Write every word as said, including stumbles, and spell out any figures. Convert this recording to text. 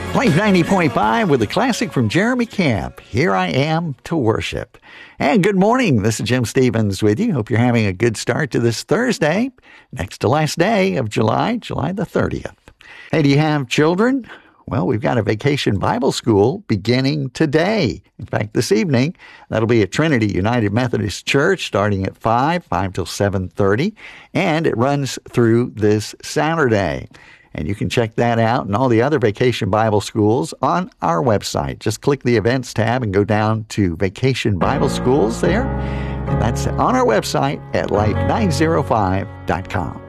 Life ninety point five with a classic from Jeremy Camp, Here I Am to Worship. And good morning, this is Jim Stevens with you. Hope you're having a good start to this Thursday, next to last day of July, July the thirtieth. Hey, do you have children? Well, we've got a vacation Bible school beginning today. In fact, this evening, that'll be at Trinity United Methodist Church starting at five, five till seven thirty, and it runs through this Saturday. And you can check that out and all the other Vacation Bible Schools on our website. Just click the Events tab and go down to Vacation Bible Schools there. And that's on our website at life nine oh five dot com.